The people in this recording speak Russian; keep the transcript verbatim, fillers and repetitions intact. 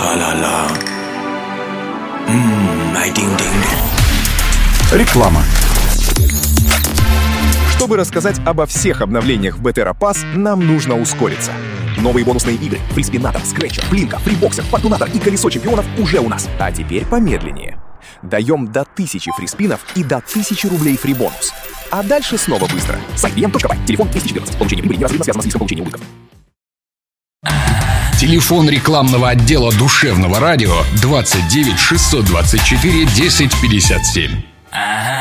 Тра-ла-ла. Ммм, май динг-динг. Реклама. Чтобы рассказать обо всех обновлениях в Бетера Пасс, нам нужно ускориться. Новые бонусные игры, фриспинатор, скретчер, плинка, фрибоксер, фортунатор и колесо чемпионов уже у нас. А теперь помедленнее. Даем до тысячи фриспинов и до тысячи рублей фрибонус. А дальше снова быстро. сайт би эм точка бай. Телефон двести четырнадцать. Получение прибыли неразрывно связано с риском получения убытков. Телефон рекламного отдела душевного радио двадцать девять шестьсот двадцать четыре десять пятьдесят семь.